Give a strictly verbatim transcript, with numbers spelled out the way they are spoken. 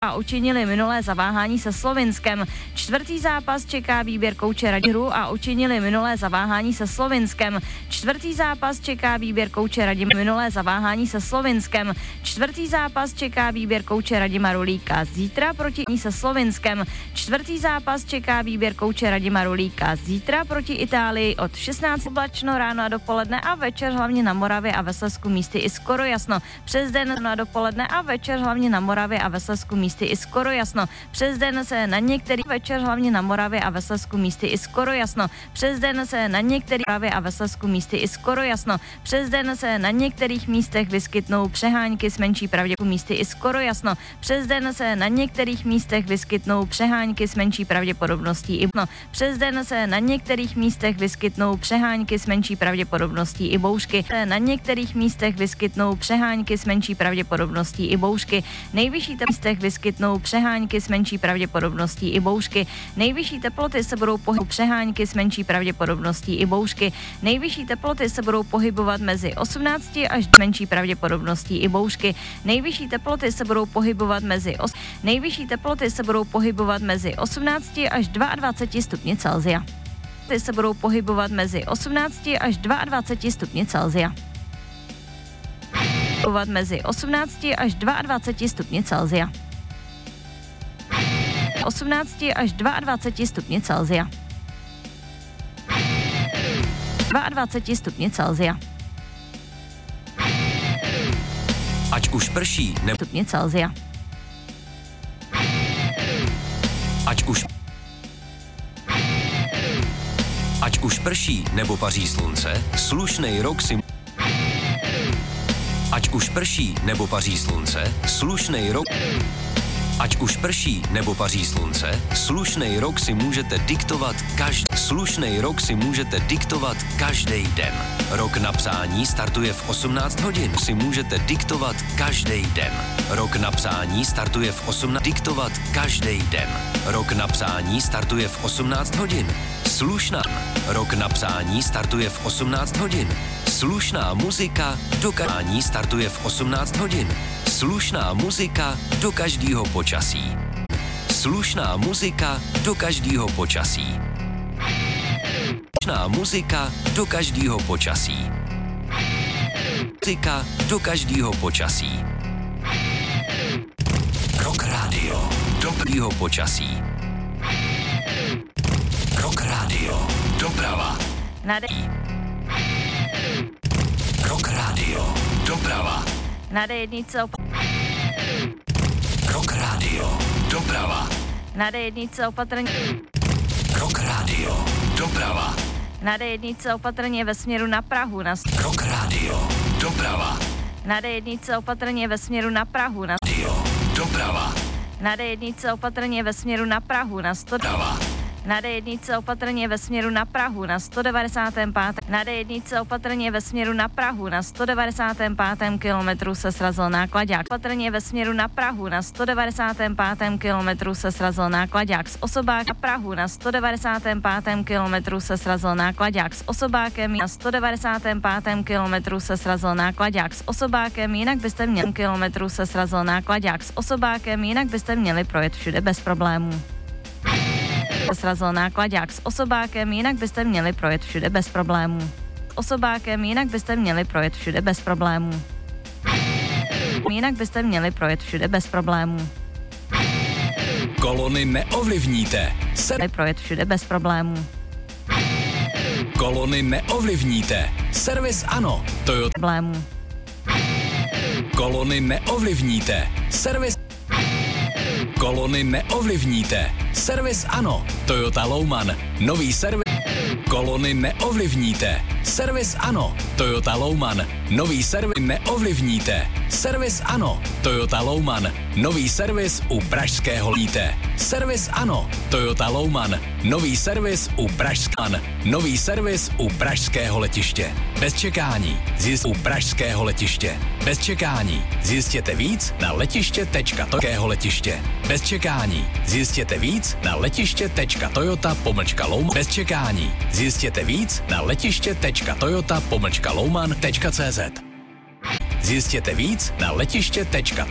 a učinili minulé zaváhání se Slovinskem. Čtvrtý zápas čeká výběr kouče Radimu a učinili minulé zaváhání se Slovinskem. Čtvrtý zápas čeká výběr kouče Radima minulé zaváhání se Slovinskem. Čtvrtý zápas čeká výběr kouče Radima Rulíka. Zítra proti se Slovinskem. Čtvrtý zápas čeká výběr kouče Radima Rulíka. Zítra proti Itálii od šestnáct oblačno ráno a dopoledne a večer hlavně na Moravě a ve Slezsku místy i skoro jasno. Přes den na dopoledne a večer hlavně na Moravě a ve Slezsku místy i skoro jasno. Přes den se na některých večer hlavně na Moravě a ve Slezsku místy i skoro jasno. Přes den se na některých Moravě a ve Slezsku místy i skoro jasno. Přes den se na některých místech vyskytnou přehánky s menší pravděpodobností místy i skoro jasno. Přes den se na některých místech vyskytnou přehánky s menší pravděpodobností i no. Přes den se na některých místech vyskytnou přehánky s menší pravděpodobností i bouřky. Na některých místech vyskytnou přehánky s menší pravděpodobností i bouřky. Nejvyšší místech vyskytnou přehánky s menší pravděpodobností i bouřky. Nejvyšší teploty se budou pohybovat přehánky s menší pravděpodobností i bouřky. Nejvyšší teploty se budou pohybovat mezi osmnácti až menší pravděpodobností i bouřky. Nejvyšší teploty se budou pohybovat mezi os... Nejvyšší teploty se budou pohybovat mezi osmnácti až dvaceti dvěma stupni Celsia. Ty se budou pohybovat mezi osmnácti až dvaceti dvěma stupni Celsia. Mezi osmnácti až dvaceti dvěma stupni Celsia. osmnácti až dvaceti dvěma stupni Celsia. dvaceti dvěma stupni Celsia. Ať už prší, nebo stupni Celsia. Ať už Ať už prší nebo paří slunce, slušnej rok si Ať už prší nebo paří slunce, slušnej rok Ať už prší nebo paří slunce, slušnej rok si můžete diktovat každý Slušnej rok si můžete diktovat každý den. Rok na psání startuje v osmnáct hodin. Si můžete diktovat každý den. Rok na psání startuje v osmnáct diktovat každý den. Rok na psání startuje v osmnáct hodin. Slušná. Rok na psání startuje v osmnáct hodin. Slušná muzika do psání startuje v osmnáct hodin. Slušná muzika do každého počasí. Slušná muzika do každého počasí. Slušná muzika do každého počasí. Muzika do každého počasí. Rock Radio do každého počasí. Rock Radio doprava. Nadej. Rock Radio doprava. Na D jednice op... Rock Radio doprava. Na D jednice opatrně. Rock Radio doprava. Na D jednice opatrně ve směru na Prahu. Na... Rock Radio doprava. Na D jednice opatrně ve směru na Prahu. Na... Radio doprava. Na D jednice opatrně ve směru na Prahu. Na sto... Doprava. Na D jednice opatrně ve směru na Prahu na sto devadesátém pátém Na D jednice opatrně ve směru na Prahu na sto devadesátém pátém kilometru se srazil náklaďák. Opatrně ve směru na Prahu na sto devadesátém pátém kilometru se srazil náklaďák s osobákem. Na Prahu na sto devadesátém pátém kilometru se srazil náklaďák s osobákem. Na sto devadesátém pátém kilometru se srazil náklaďák s osobákem, jinak byste měli kilometru se srazil náklaďák s osobákem, jinak byste měli projet všude bez problémů. Se srazil náklaďák s osobákem, jinak byste měli projet všude bez problémů. Osobákem, jinak byste měli projet všude bez problémů. Jinak byste měli projet všude bez problémů. Kolony neovlivníte. Se... Projet všude bez problémů. Kolony neovlivníte. Servis ano. Toyota. Problémů. Kolony neovlivníte. Servis. Kolony neovlivníte. Servis ano. Toyota Louman. Nový servis. Kolony neovlivníte. Servis ano. Toyota Louman. Nový servis neovlivníte. Servis ano. Toyota Louman. Nový servis u Pražského líte. Servis ano. Toyota Louman. Nový servis u Pražského. Nový servis u Pražského letiště. Bez čekání. Zjist u Pražského letiště. Bez čekání. Zjistěte víc na letiště tečka toyota letiště. Bez čekání. Zjistěte víc na letiště tečka toyota pomlčka louman. Bez čekání. Zjistěte víc na letiště tečka toyota pomlčka louman tečka cé zet. Zjistěte víc na letiště tečka